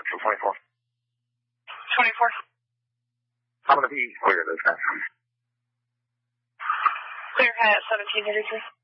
Actual 24. 24. I'm going to be clear this time. Clear high at 1733.